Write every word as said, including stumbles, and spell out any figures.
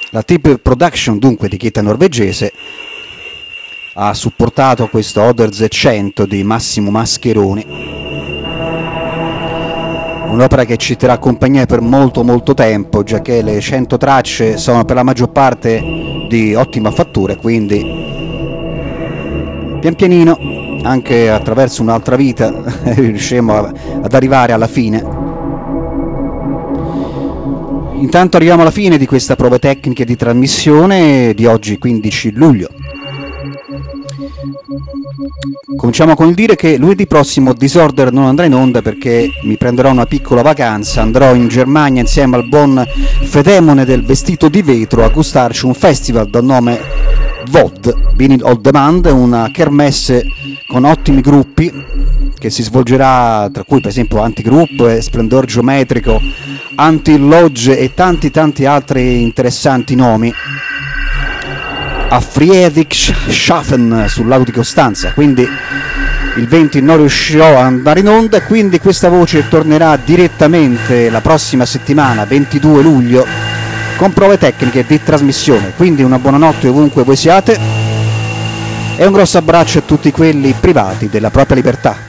La Tape Production, dunque di etichetta norvegese, ha supportato questo Others cento di Massimo Mascheroni, un'opera che ci terrà compagnia per molto molto tempo, già che le cento tracce sono per la maggior parte di ottima fattura, quindi pian pianino, anche attraverso un'altra vita, riusciremo ad arrivare alla fine. Intanto arriviamo alla fine di questa prove tecniche di trasmissione di oggi, quindici luglio. Cominciamo con il dire che lunedì prossimo Disorder non andrà in onda perché mi prenderò una piccola vacanza, andrò in Germania insieme al buon Fedemone del Vestito di Vetro a gustarci un festival dal nome V O D, Vinyl on Demand, una kermesse con ottimi gruppi che si svolgerà, tra cui per esempio Antigroup, Splendor Geometrico, Anti-Lodge e tanti tanti altri interessanti nomi a Friedrichshafen sul lago di Costanza. Quindi il venti non riuscirò ad andare in onda, quindi questa voce tornerà direttamente la prossima settimana, ventidue luglio, con prove tecniche di trasmissione. Quindi una buonanotte ovunque voi siate e un grosso abbraccio a tutti quelli privati della propria libertà.